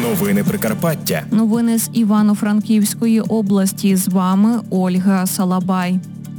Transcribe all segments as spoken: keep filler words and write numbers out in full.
Новини Прикарпаття. Новини з Івано-Франківської області. З вами Ольга Салабай.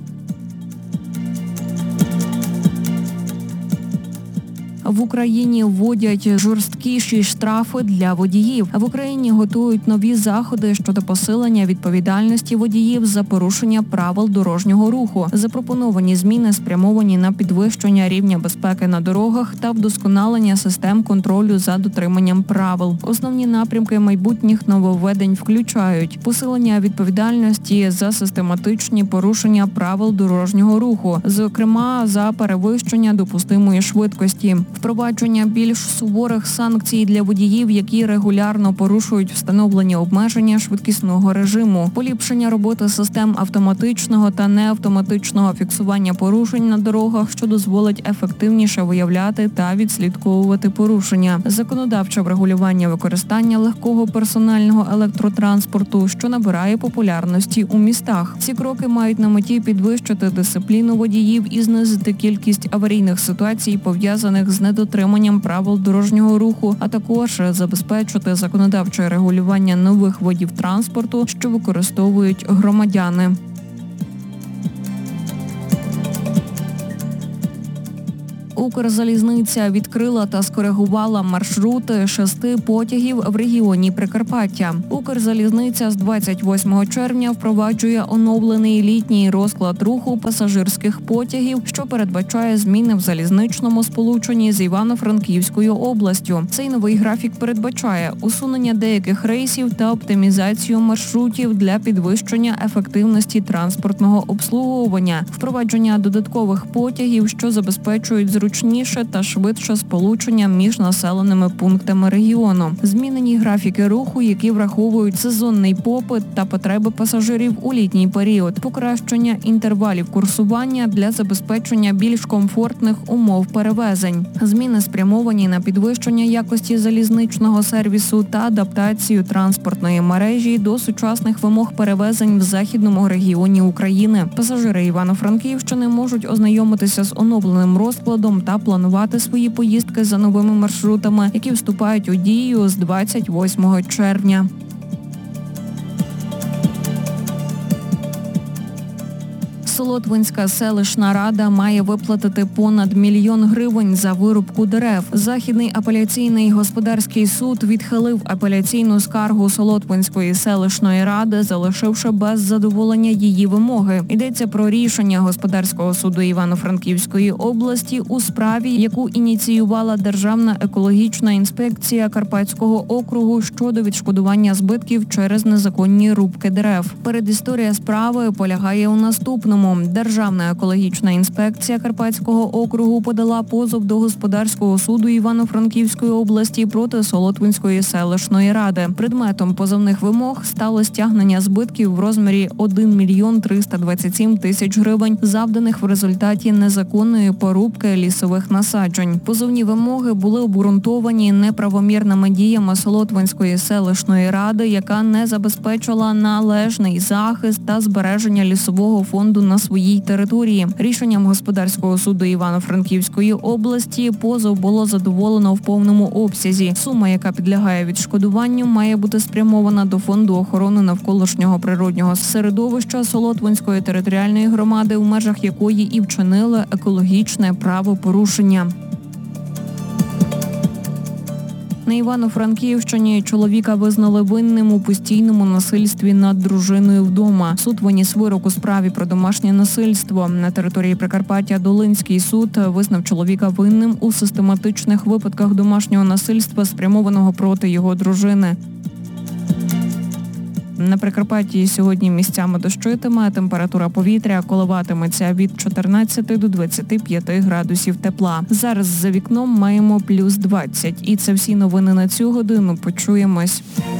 В Україні вводять жорсткіші штрафи для водіїв. В Україні готують нові заходи щодо посилення відповідальності водіїв за порушення правил дорожнього руху. Запропоновані зміни спрямовані на підвищення рівня безпеки на дорогах та вдосконалення систем контролю за дотриманням правил. Основні напрямки майбутніх нововведень включають посилення відповідальності за систематичні порушення правил дорожнього руху, зокрема за перевищення допустимої швидкості. Впровадження більш суворих санкцій для водіїв, які регулярно порушують встановлені обмеження швидкісного режиму, поліпшення роботи систем автоматичного та неавтоматичного фіксування порушень на дорогах, що дозволить ефективніше виявляти та відслідковувати порушення, законодавче врегулювання використання легкого персонального електротранспорту, що набирає популярності у містах. Ці кроки мають на меті підвищити дисципліну водіїв і знизити кількість аварійних ситуацій, пов'язаних з недотриманням правил дорожнього руху, а також забезпечити законодавче регулювання нових видів транспорту, що використовують громадяни. Укрзалізниця відкрила та скоригувала маршрути шести потягів в регіоні Прикарпаття. Укрзалізниця з двадцять восьмого червня впроваджує оновлений літній розклад руху пасажирських потягів, що передбачає зміни в залізничному сполученні з Івано-Франківською областю. Цей новий графік передбачає усунення деяких рейсів та оптимізацію маршрутів для підвищення ефективності транспортного обслуговування, впровадження додаткових потягів, що забезпечують зручність зручніше та швидше сполучення між населеними пунктами регіону. Змінені графіки руху, які враховують сезонний попит та потреби пасажирів у літній період, покращення інтервалів курсування для забезпечення більш комфортних умов перевезень. Зміни спрямовані на підвищення якості залізничного сервісу та адаптацію транспортної мережі до сучасних вимог перевезень в західному регіоні України. Пасажири Івано-Франківщини можуть ознайомитися з оновленим розкладом та планувати свої поїздки за новими маршрутами, які вступають у дію з двадцять восьмого червня. Солотвинська селищна рада має виплатити понад мільйон гривень за вирубку дерев. Західний апеляційний господарський суд відхилив апеляційну скаргу Солотвинської селищної ради, залишивши без задоволення її вимоги. Йдеться про рішення господарського суду Івано-Франківської області у справі, яку ініціювала Державна екологічна інспекція Карпатського округу щодо відшкодування збитків через незаконні рубки дерев. Передісторія справи полягає у наступному. Державна екологічна інспекція Карпатського округу подала позов до господарського суду Івано-Франківської області проти Солотвинської селищної ради. Предметом позовних вимог стало стягнення збитків в розмірі один мільйон триста двадцять сім тисяч гривень, завданих в результаті незаконної порубки лісових насаджень. Позовні вимоги були обґрунтовані неправомірними діями Солотвинської селищної ради, яка не забезпечила належний захист та збереження лісового фонду на своїй території. Рішенням господарського суду Івано-Франківської області позов було задоволено в повному обсязі. Сума, яка підлягає відшкодуванню, має бути спрямована до Фонду охорони навколишнього природнього середовища Солотвинської територіальної громади, у межах якої і вчинили екологічне правопорушення. На Івано-Франківщині чоловіка визнали винним у постійному насильстві над дружиною вдома. Суд виніс вирок у справі про домашнє насильство. На території Прикарпаття Долинський суд визнав чоловіка винним у систематичних випадках домашнього насильства, спрямованого проти його дружини. На Прикарпатті сьогодні місцями дощитиме, температура повітря коливатиметься від чотирнадцяти до двадцяти п'яти градусів тепла. Зараз за вікном маємо плюс двадцять. І це всі новини на цю годину. Почуємось.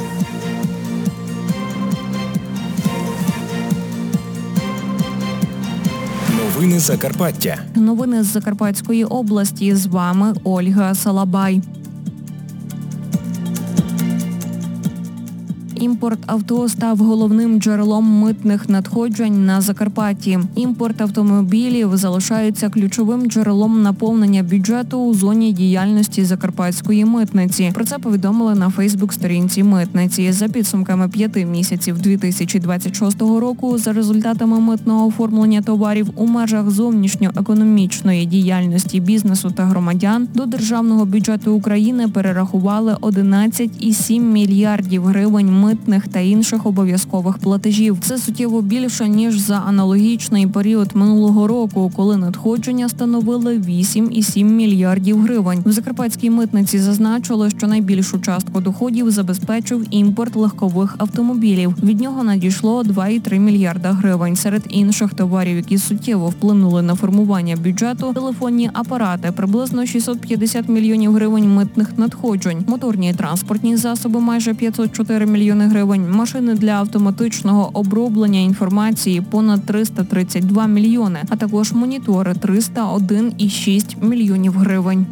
Новини Закарпаття. Новини з Закарпатської області. З вами Ольга Салабай. Імпорт авто став головним джерелом митних надходжень на Закарпатті. Імпорт автомобілів залишається ключовим джерелом наповнення бюджету у зоні діяльності Закарпатської митниці. Про це повідомили на Фейсбук-сторінці митниці. За підсумками п'яти місяців дві тисячі двадцять шостого року, за результатами митного оформлення товарів у межах зовнішньоекономічної діяльності бізнесу та громадян до державного бюджету України перерахували одинадцять цілих сім мільярдів гривень митних та інших обов'язкових платежів. Це суттєво більше, ніж за аналогічний період минулого року, коли надходження становили вісім цілих сім мільярдів гривень. В Закарпатській митниці зазначили, що найбільшу частку доходів забезпечив імпорт легкових автомобілів. Від нього надійшло два цілих три мільярда гривень. Серед інших товарів, які суттєво вплинули на формування бюджету, телефонні апарати – приблизно шістсот п'ятдесят мільйонів гривень митних надходжень, моторні і транспортні засоби – майже п'ятсот чотири мільйони гривень, машини для автоматичного оброблення інформації – понад триста тридцять два мільйони, а також монітори – триста один цілих шість мільйонів гривень.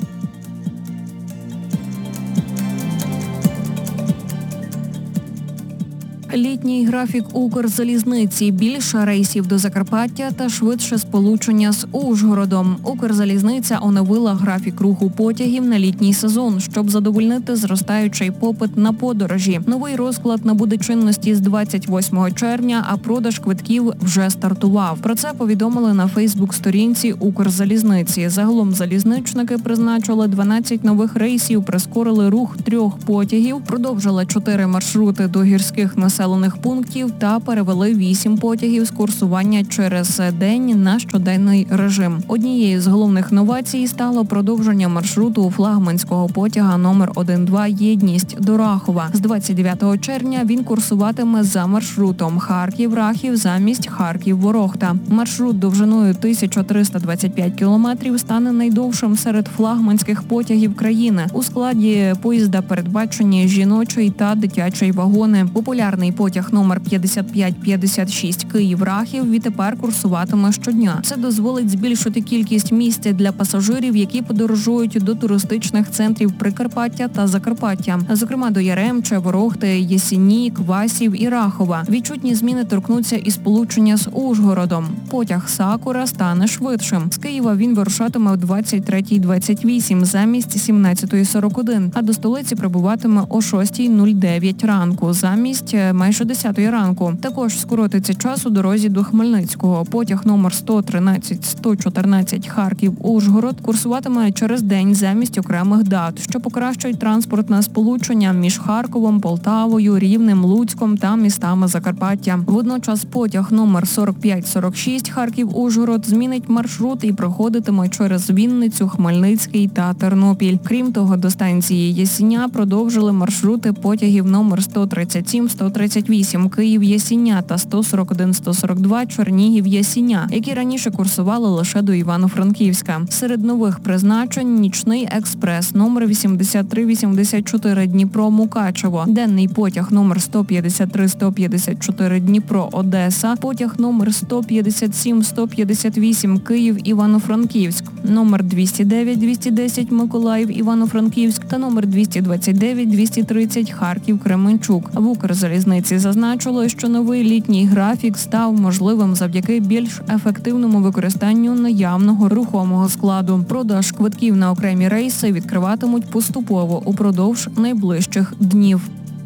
Літній графік Укрзалізниці, більше рейсів до Закарпаття та швидше сполучення з Ужгородом. Укрзалізниця оновила графік руху потягів на літній сезон, щоб задовольнити зростаючий попит на подорожі. Новий розклад набуде чинності з двадцять восьмого червня, а продаж квитків вже стартував. Про це повідомили на Фейсбук-сторінці Укрзалізниці. Загалом залізничники призначили дванадцять нових рейсів, прискорили рух трьох потягів, продовжили чотири маршрути до гірських населених пунктів та перевели вісім потягів з курсування через день на щоденний режим. Однією з головних новацій стало продовження маршруту флагманського потяга номер один два «Єдність» до Рахова. З двадцять дев'ятого червня він курсуватиме за маршрутом Харків-Рахів замість Харків-Ворохта. Маршрут довжиною тисяча триста двадцять п'ять кілометрів стане найдовшим серед флагманських потягів країни. У складі поїзда передбачені жіночий та дитячий вагони. Популярний потяг номер п'ятдесят п'ять п'ятдесят шість Київ-Рахів відтепер курсуватиме щодня. Це дозволить збільшити кількість місць для пасажирів, які подорожують до туристичних центрів Прикарпаття та Закарпаття, зокрема до Яремча, Ворохти, Єсіні, Квасів і Рахова. Відчутні зміни торкнуться і сполучення з Ужгородом. Потяг Сакура стане швидшим. З Києва він вирушатиме о двадцять третя двадцять вісім замість сімнадцята сорок один, а до столиці прибуватиме о шоста нуль дев'ять ранку замість майже десятої ранку. Також скоротиться час у дорозі до Хмельницького. Потяг номер сто тринадцять сто чотирнадцять Харків-Ужгород курсуватиме через день замість окремих дат, що покращують транспортне сполучення між Харковом, Полтавою, Рівнем, Луцьком та містами Закарпаття. Водночас потяг номер сорок п'ять сорок шість Харків-Ужгород змінить маршрут і проходитиме через Вінницю, Хмельницький та Тернопіль. Крім того, до станції Єсіня продовжили маршрути потягів номер сто тридцять сім сто тридцять вісім Київ-Єсіня та сто сорок один сто сорок два Чернігів-Єсіня, які раніше курсували лише до Івано-Франківська. Серед нових призначень – нічний експрес номер вісімдесят три вісімдесят чотири Дніпро-Мукачево, денний потяг номер сто п'ятдесят три сто п'ятдесят чотири Дніпро-Одеса, потяг номер сто п'ятдесят сім сто п'ятдесят вісім Київ-Івано-Франківськ, номер двісті дев'ять двісті десять Миколаїв-Івано-Франківськ та номер двісті двадцять дев'ять двісті тридцять Харків-Кременчук. В Укрзалізниці зазначили, що новий літній графік став можливим завдяки більш ефективному використанню наявного рухомого складу. Продаж квитків на окремі рейси відкриватимуть поступово упродовж найближчих днів.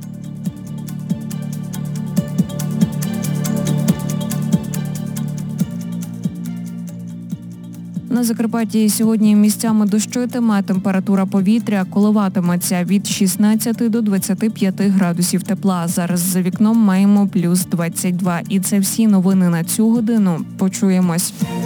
На Закарпатті сьогодні місцями дощитиме, температура повітря коливатиметься від шістнадцяти до двадцяти п'яти градусів тепла. Зараз за вікном маємо плюс двадцять два. І це всі новини на цю годину. Почуємось.